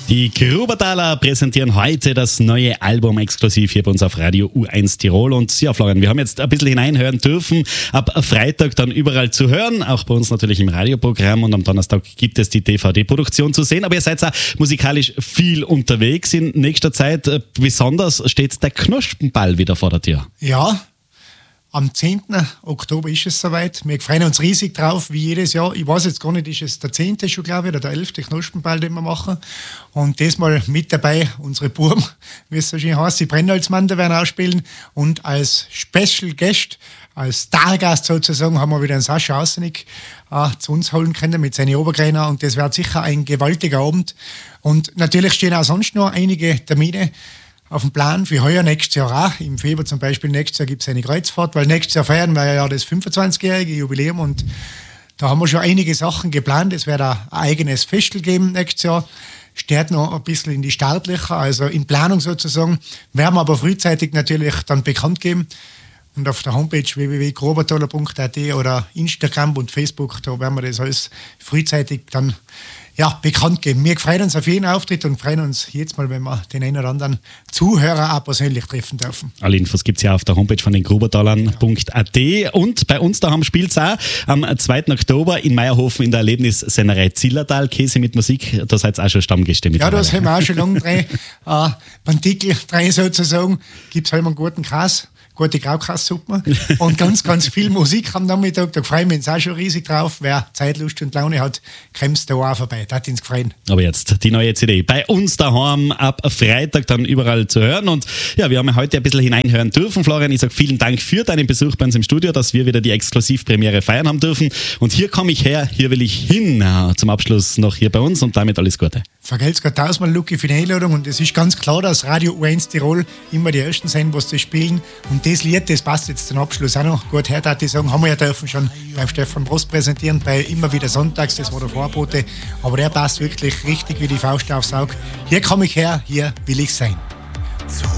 Die Grubertaler präsentieren heute das neue Album exklusiv hier bei uns auf Radio U1 Tirol. Und ja, Florian, wir haben jetzt ein bisschen hineinhören dürfen. Ab Freitag dann überall zu hören, auch bei uns natürlich im Radioprogramm. Und am Donnerstag gibt es die DVD-Produktion zu sehen. Aber ihr seid auch musikalisch viel unterwegs in nächster Zeit. Besonders steht der Knospenball wieder vor der Tür. Ja. Am 10. Oktober ist es soweit. Wir freuen uns riesig drauf, wie jedes Jahr. Ich weiß jetzt gar nicht, ist es der 10. schon, glaube ich, oder der 11. Knospenball, den wir machen. Und diesmal mit dabei unsere Buben, wie es so schön heißt, die Brennholzmann werden ausspielen. Und als Special Guest, als Stargast sozusagen, haben wir wieder einen Sascha Ausenig zu uns holen können mit seinen Oberkräner. Und das wird sicher ein gewaltiger Abend. Und natürlich stehen auch sonst noch einige Termine auf dem Plan für heuer, nächstes Jahr auch. Im Februar zum Beispiel, nächstes Jahr gibt es eine Kreuzfahrt, weil nächstes Jahr feiern wir ja das 25-jährige Jubiläum und da haben wir schon einige Sachen geplant. Es wird ein eigenes Festel geben nächstes Jahr. Steht noch ein bisschen in die Startlöcher, also in Planung sozusagen. Werden wir aber frühzeitig natürlich dann bekannt geben. Und auf der Homepage www.grubertaler.at oder Instagram und Facebook, da werden wir das alles frühzeitig dann bekannt geben. Wir freuen uns auf jeden Auftritt und freuen uns jetzt mal, wenn wir den einen oder anderen Zuhörer auch persönlich treffen dürfen. Alle Infos gibt es ja auf der Homepage von den grubertalern.at und bei uns daheim spielt es auch am 2. Oktober in Meierhofen in der Erlebnissennerei Zillertal. Käse mit Musik, da seid ihr auch schon Stammgäste mit. Ja, das haben wir auch schon lange drin. Beim Tickel drin sozusagen gibt es halt einen guten Käse. Gute Graukassuppe und ganz, ganz viel Musik am Nachmittag. Da freuen wir uns auch schon riesig drauf. Wer Zeit, Lust und Laune hat, kommt da auch vorbei. Das hat uns gefreut. Aber jetzt die neue CD. Bei uns daheim ab Freitag dann überall zu hören. Und ja, wir haben ja heute ein bisschen hineinhören dürfen. Florian, ich sage vielen Dank für deinen Besuch bei uns im Studio, dass wir wieder die Exklusivpremiere feiern haben dürfen. Und hier komme ich her, hier will ich hin. Zum Abschluss noch hier bei uns und damit alles Gute. Vergelt's Gott tausendmal, Luki, für die Einladung. Und es ist ganz klar, dass Radio U1 Tirol immer die Ersten sind, was das spielen. Und das Lied, das passt jetzt zum Abschluss auch noch gut her, darf ich sagen, haben wir ja dürfen schon beim Stefan Prost präsentieren, bei immer wieder sonntags, das war der Vorbote. Aber der passt wirklich richtig wie die Faust aufs Auge. Hier komme ich her, hier will ich sein.